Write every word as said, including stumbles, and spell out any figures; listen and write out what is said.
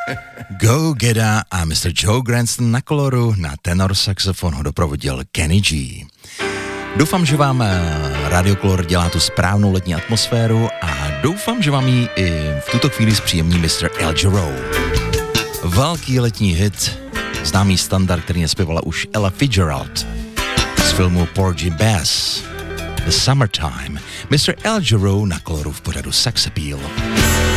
Go Geda a mister Joe Granston na koloru, na tenor saxofon ho doprovodil Kenny G. Doufám, že vám Radio Color dělá tu správnou letní atmosféru a doufám, že vám ji i v tuto chvíli zpříjemní mister Al Jarreau. Velký letní hit, známý standard, který zpěvala už Ella Fitzgerald z filmu Porgy Bass, The Summertime, mister Al Jarreau na koloru v pořadu Sex Appeal.